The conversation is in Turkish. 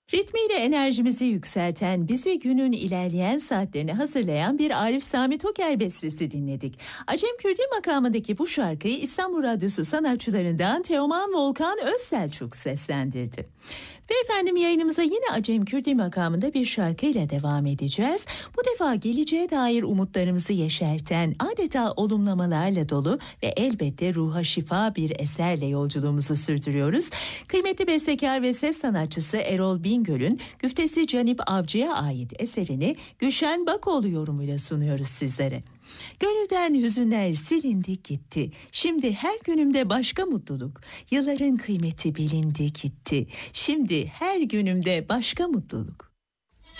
Ritmiyle enerjimizi yükselten, bizi günün ilerleyen saatlerine hazırlayan bir Arif Sami Toker bestesi dinledik. Acem Kürdi makamındaki bu şarkıyı İstanbul Radyosu sanatçılarından Teoman Volkan Özselçuk seslendirdi. Ve efendim yayınımıza yine Acem Kürdi makamında bir şarkıyla devam edeceğiz. Bu defa geleceğe dair umutlarımızı yeşerten, adeta olumlamalarla dolu ve elbette ruha şifa bir eserle yolculuğumuzu sürdürüyoruz. Kıymetli bestekar ve ses sanatçısı Erol Bingöl'ün güftesi Canip Avcı'ya ait eserini Gülşen Bakoğlu yorumuyla sunuyoruz sizlere. Gönülden hüzünler silindi gitti. Şimdi her günümde başka mutluluk. Yılların kıymeti bilindi gitti. Şimdi her günümde başka mutluluk.